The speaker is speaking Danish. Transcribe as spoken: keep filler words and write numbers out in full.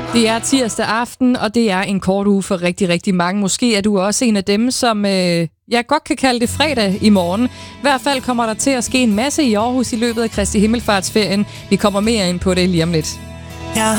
Det er tirsdag aften, og det er en kort uge for rigtig, rigtig mange. Måske er du også en af dem, som øh, jeg godt kan kalde det fredag i morgen. I hvert fald kommer der til at ske en masse i Aarhus i løbet af Kristi Himmelfartsferien. Vi kommer mere ind på det lige om lidt.